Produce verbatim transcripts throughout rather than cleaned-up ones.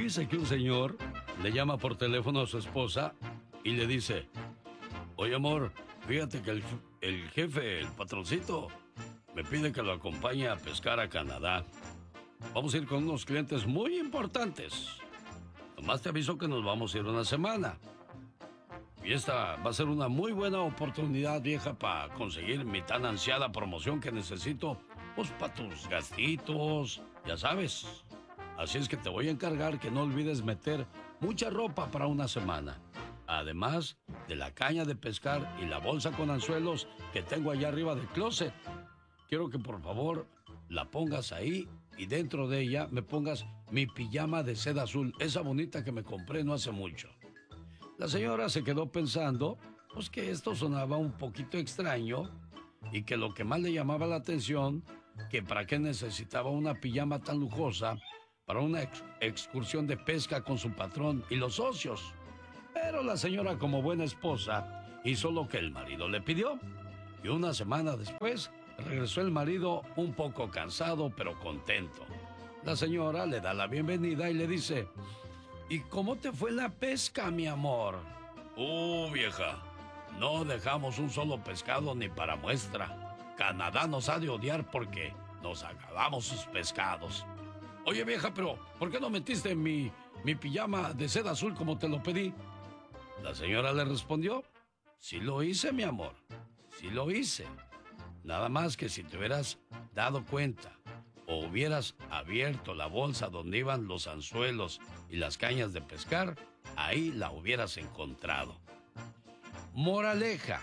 Dice que un señor le llama por teléfono a su esposa y le dice: oye, amor, fíjate que el, el jefe, el patroncito, me pide que lo acompañe a pescar a Canadá. Vamos a ir con unos clientes muy importantes. Nomás te aviso que nos vamos a ir una semana. Y esta va a ser una muy buena oportunidad, vieja, para conseguir mi tan ansiada promoción que necesito, pues, para tus gastitos, ya sabes. Así es que te voy a encargar que no olvides meter mucha ropa para una semana. Además de la caña de pescar y la bolsa con anzuelos que tengo allá arriba del closet. Quiero que por favor la pongas ahí y dentro de ella me pongas mi pijama de seda azul, esa bonita que me compré no hace mucho. La señora se quedó pensando, pues, que esto sonaba un poquito extraño y que lo que más le llamaba la atención, que para qué necesitaba una pijama tan lujosa para una ex- excursión de pesca con su patrón y los socios. Pero la señora, como buena esposa, hizo lo que el marido le pidió. Y una semana después, regresó el marido un poco cansado, pero contento. La señora le da la bienvenida y le dice: ¿y cómo te fue la pesca, mi amor? Uh, vieja, no dejamos un solo pescado ni para muestra. Canadá nos ha de odiar porque nos acabamos sus pescados. Oye, vieja, pero ¿por qué no metiste mi, mi pijama de seda azul como te lo pedí? La señora le respondió: sí lo hice, mi amor, sí lo hice. Nada más que si te hubieras dado cuenta o hubieras abierto la bolsa donde iban los anzuelos y las cañas de pescar, ahí la hubieras encontrado. Moraleja: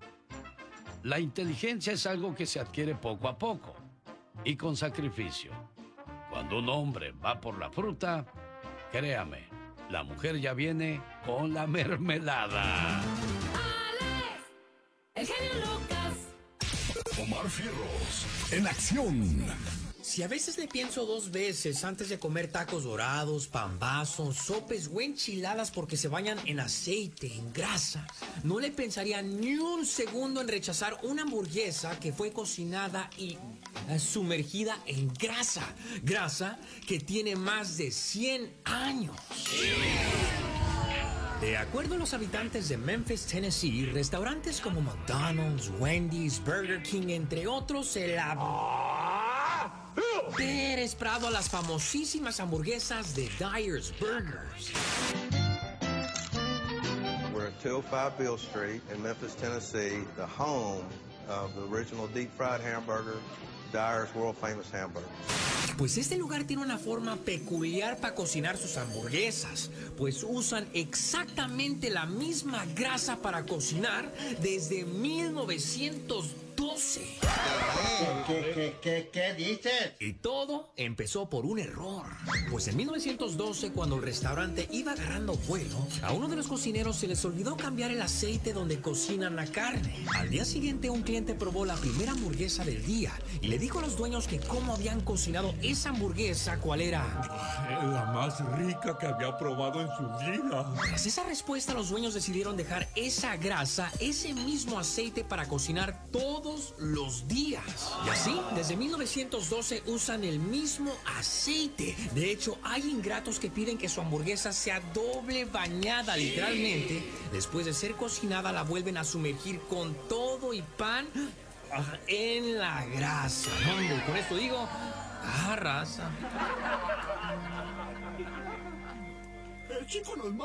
la inteligencia es algo que se adquiere poco a poco y con sacrificio. Cuando un hombre va por la fruta, créame, la mujer ya viene con la mermelada. Alex, el genio Lucas. Omar Fierros, en acción. Si a veces le pienso dos veces antes de comer tacos dorados, pambazos, sopes o enchiladas porque se bañan en aceite, en grasa, no le pensaría ni un segundo en rechazar una hamburguesa que fue cocinada y eh, sumergida en grasa. Grasa que tiene más de cien años. De acuerdo a los habitantes de Memphis, Tennessee, restaurantes como McDonald's, Wendy's, Burger King, entre otros, se la desesperado a las famosísimas hamburguesas de Dyer's Burgers. We're at two oh five Beale Street in Memphis, Tennessee, the home of the original deep fried hamburger, Dyer's world famous hamburger. Pues este lugar tiene una forma peculiar para cocinar sus hamburguesas, pues usan exactamente la misma grasa para cocinar desde mil novecientos doce. ¿Qué, qué, qué, qué dices? Y todo empezó por un error. Pues en mil novecientos doce, cuando el restaurante iba agarrando vuelo, a uno de los cocineros se les olvidó cambiar el aceite donde cocinan la carne. Al día siguiente, un cliente probó la primera hamburguesa del día y le dijo a los dueños que cómo habían cocinado esa hamburguesa, cuál era la más rica que había probado en su vida. Tras esa respuesta, los dueños decidieron dejar esa grasa, ese mismo aceite para cocinar todos los días. Y así, desde mil novecientos doce usan el mismo aceite. De hecho, hay ingratos que piden que su hamburguesa sea doble bañada, literalmente. Después de ser cocinada, la vuelven a sumergir con todo y pan en la grasa. Hombre, con esto digo, ah, raza. El chico no es malo.